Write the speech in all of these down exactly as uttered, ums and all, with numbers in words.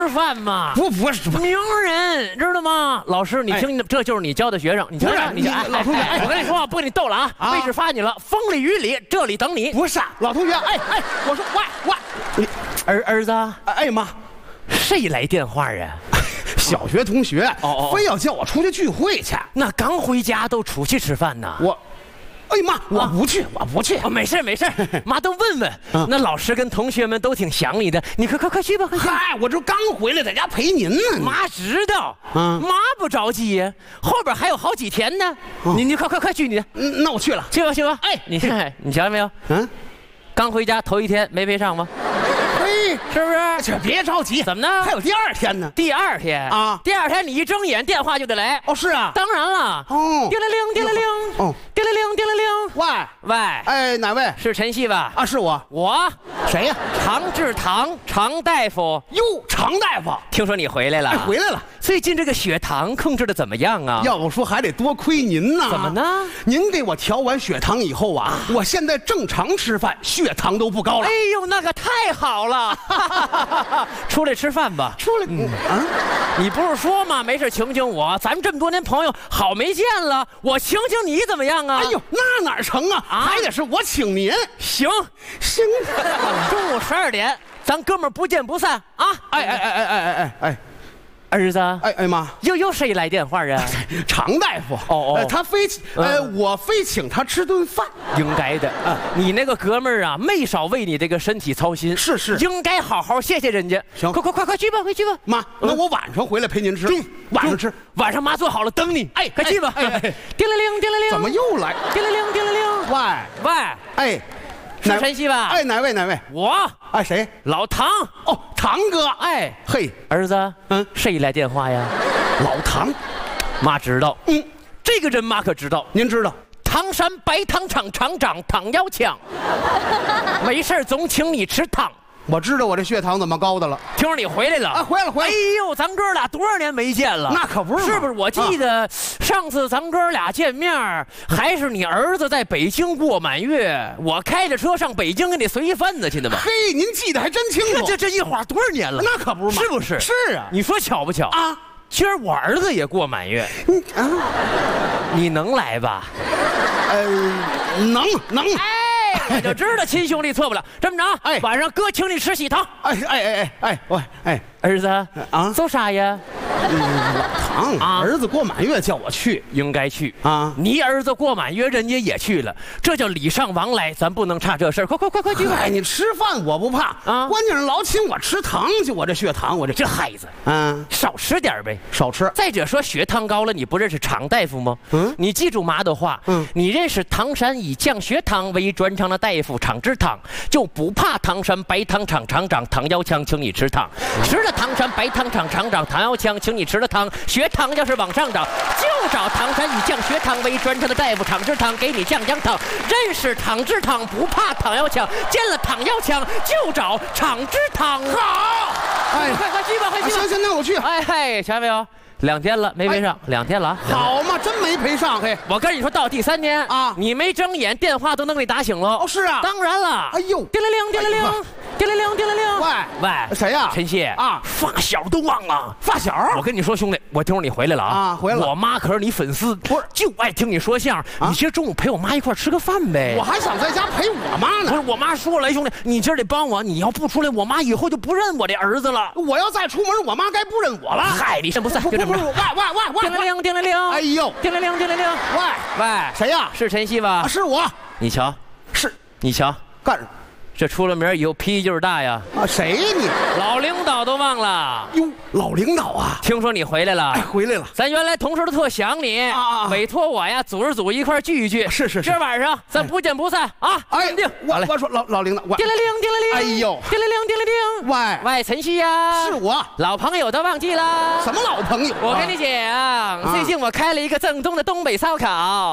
吃饭嘛？ 不不是名人知道吗？老师，你听，这就是你教的学生。你瞧瞧，你老同学， 我跟你说，不跟你逗了啊！位置发你了，风里雨里，这里等你。 不是老同学，哎哎，我说喂喂，你儿儿子， 哎妈， 谁来电话呀？ 小学同学哦，非要叫我出去聚会去。 那刚回家都出去吃饭呢。 我。哎妈，我不去，我不去。 没事没事，妈都问问。那老师跟同学们都挺想你的，你快快快去吧，快去。 嗨，我这刚回来，在家陪您呢。 妈知道，妈不着急呀，后边还有好几天呢。你你快快快去你的。 那我去了， 去吧去吧。哎，你看你瞧见没有？嗯，刚回家头一天没陪上吗？ 嘿， 是不是？ 这别着急， 怎么呢？ 还有第二天呢。 第二天啊，第二天你一睁眼电话就得来。 哦，是啊， 当然了。哦，叮铃铃，叮铃铃，哦，叮铃铃，叮铃铃。 喂喂， 哎，哪位？ 是陈曦吧？ 啊，是我。 我谁呀？ 常志堂，常大夫。 哟，常大夫， 听说你回来了？ 哎，回来了。 最近这个血糖控制的怎么样啊？ 要我说，还得多亏您呐。 怎么呢？ 您给我调完血糖以后啊，我现在正常吃饭，血糖都不高了。 哎呦，那可太好了！出来吃饭吧。 出来，嗯啊， 你不是说吗？没事请请我，咱们这么多年朋友，好没见了，我请请你怎么样啊？ 哎呦，那哪成啊？啊，还得是我请您。 行行， 中午十二点，咱哥们儿不见不散啊！ 哎哎哎哎哎哎哎。 儿子， 哎哎妈， 又又谁来电话啊？ 常大夫。哦哦，他非呃，我非请他吃顿饭， 应该的啊。你那个哥们儿啊，没少为你这个身体操心， 是是， 应该好好谢谢人家。 行， 快快快快去吧，快去吧。 妈，那我晚上回来陪您吃。晚上吃， 晚上妈做好了等你。哎，快去吧。叮铃铃，叮铃铃， 怎么又来？ 叮铃铃，叮铃铃。 喂喂， 哎， 是陈曦吧？ 哎，哪位哪位？ 我。 哎，谁？ 老唐。 哦，唐哥。 哎， 嘿， 儿子，嗯，谁来电话呀？ 老唐。 妈知道。嗯，这个人妈可知道。 您知道？ 唐山白糖厂厂长唐耀强，没事总请你吃汤。 我知道我这血糖怎么高的了。 听说你回来了啊，回来了回来了。 哎呦，咱哥俩多少年没见了？ 那可不是， 是不是？我记得上次咱哥俩见面，还是你儿子在北京过满月，我开着车上北京给你随份子去的嘛。 嘿，您记得还真清楚。 这这一晃多少年了？ 那可不是嘛， 是不是？ 是啊。 你说巧不巧啊？今儿我儿子也过满月，你啊，你能来吧？ 呃，能能。 哎，我就知道亲兄弟错不了。这么着，哎，晚上哥请你吃喜糖。 哎哎哎哎哎，喂，哎， 儿子啊，做啥呀？ 老唐啊，儿子过满月叫我去， 应该去啊。你儿子过满月，人家也去了，这叫礼尚往来，咱不能差这事儿。快快快快去！ 哎，你吃饭我不怕啊，关键是老请我吃糖去，我这血糖，我这这孩子， 嗯， 少吃点呗， 少吃。 再者说血糖高了，你不认识常大夫吗？嗯，你记住妈的话，嗯，你认识唐山以降血糖为专长的大夫常志堂，就不怕唐山白糖厂厂长唐耀强请你吃汤，吃了唐山白糖厂厂长唐耀强请你吃了汤，血糖要是往上涨，就找唐山以降血糖为专长的大夫常志堂给你降降糖。认识常志堂不怕唐耀强，见了唐耀强就找常志堂。 好， 哎，快快去吧，快去吧。 行行，那我去。 哎嘿，瞧见没有？两天了没陪上，两天了。 好嘛，真没陪上。嘿， 我跟你说，到第三天啊，你没睁眼，电话都能给你打醒了。 哦，是啊， 当然了。 哎呦， 叮铃铃，叮铃铃，叮铃铃，叮铃铃。 喂喂， 谁呀？ 陈曦啊，发小都忘了。 发小， 我跟你说，兄弟，我听说你回来了啊。 啊，回来了。 我妈可是你粉丝，不是就爱听你说相声。你今儿中午陪我妈一块吃个饭呗。 我还想在家陪我妈呢。 不是，我妈说了，兄弟，你今儿得帮我，你要不出来，我妈以后就不认我这儿子了。 我要再出门，我妈该不认我了。 嗨，你认不散， 不不不，喂喂喂。 叮铃铃，叮铃铃， 哎呦， 叮铃铃，叮铃铃， 喂喂， 谁呀？ 是陈曦吧？ 是我。 你瞧， 是， 你瞧， 干什么？ 这出了名以后脾气就是大呀！ 啊，谁呀你？ 老领导都忘了哟，老领导啊！ 听说你回来了， 哎，回来了。 咱原来同事都特想你啊，委托我呀，组织组一块聚一聚。 是是是， 今儿晚上咱不见不散啊！ 哎，定。我我说老老领导， 叮铃铃，叮铃铃， 哎呦， 叮铃铃，叮铃铃。 喂喂，陈曦呀， 是我， 老朋友都忘记了。 什么老朋友？ 我跟你讲，最近我开了一个正宗的东北烧烤。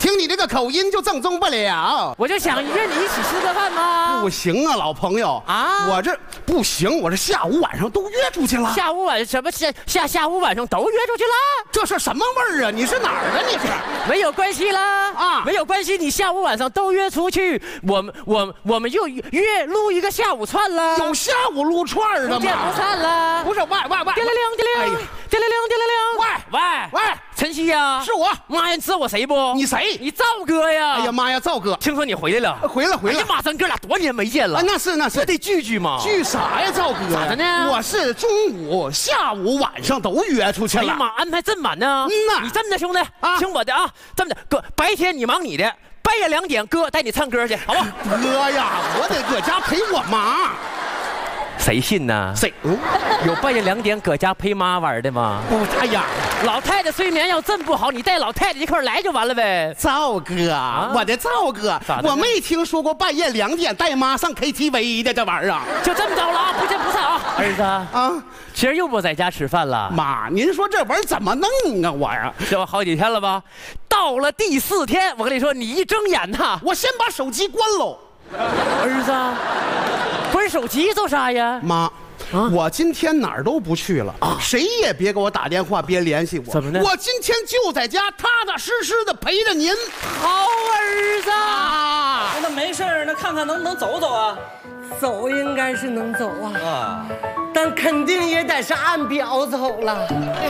听你这个口音就正宗不了。 我就想约你一起吃个饭吗？ 不行啊，老朋友啊，我这不行，我这下午晚上都约出去了。 下午晚什么下下下午晚上都约出去了？ 这是什么味儿啊？你是哪儿的？你是？ 没有关系啦啊， 没有关系，你下午晚上都约出去，我们我我们就约录一个下午串了。 有下午撸串的吗？ 不见不散了。 不是，喂喂喂， 叮铃铃叮铃，叮铃铃叮铃铃。 喂喂喂， 晨曦呀， 是我。 妈呀，你知道我谁不？ 你谁？ 你赵哥呀！ 哎呀妈呀，赵哥， 听说你回来了？ 回来回来。 哎呀妈，咱哥俩多年没见了。 那是那是， 不得聚聚吗？ 聚啥呀，赵哥？ 咋的呢？ 我是中午、下午、晚上都约出去了。 哎呀妈，安排真满呢。 嗯呐， 你这么的，兄弟啊， 听我的啊，这么的，哥，白天你忙你的，半夜两点哥带你唱歌去，好吧？ 哥呀，我得搁家陪我妈。 谁信呢？ 谁？嗯， 有半夜两点搁家陪妈玩的吗？ 不，哎呀， 老太太睡眠要真不好，你带老太太一块来就完了呗。 赵哥，啊、我的赵哥，我没听说过半夜两点带妈上 K T V 的这玩意儿啊。 就这么着了啊，不见不散啊，儿子啊，今儿又不在家吃饭了。 妈，您说这玩意儿怎么弄啊？我呀， 这不好几天了吧？到了第四天，我跟你说，你一睁眼呐， 我先把手机关喽。 儿子。关手机做啥呀？ 妈，啊、我今天哪儿都不去了啊！谁也别给我打电话，别联系我。 怎么呢？ 我今天就在家踏踏实实的陪着您。 好儿子啊！ 那没事儿，那看看能不能走走啊？ 走应该是能走啊，啊但肯定也得是按表走了。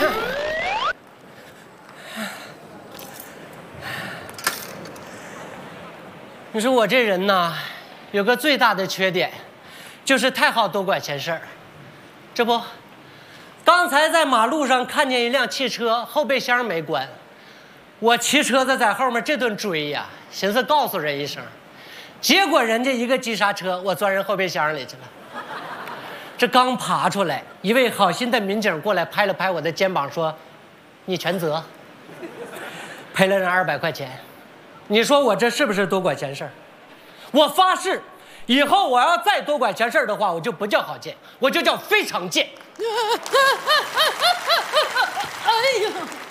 你说我这人呐，有个最大的缺点。就是太好多管闲事儿，这不，刚才在马路上看见一辆汽车，后备箱没关，我骑车子在后面这顿追呀，寻思告诉人一声，结果人家一个急刹车，我钻人后备箱里去了。这刚爬出来，一位好心的民警过来拍了拍我的肩膀，说：“你全责。”赔了人二百块钱，你说我这是不是多管闲事儿？我发誓。以后我要再多管闲事的话，我就不叫好贱，我就叫非常贱。哎呀，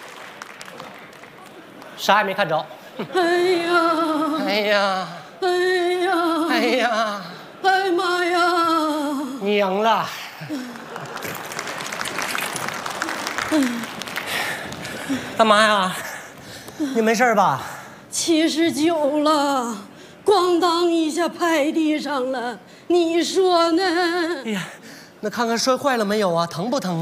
啥也没看着。 哎呀， 哎呀， 哎呀， 哎呀， 哎妈呀！ 你赢了。干嘛呀？你没事吧？ 七十九了。咣当一下拍地上了，你说呢？ 哎呀，那看看摔坏了没有啊？疼不疼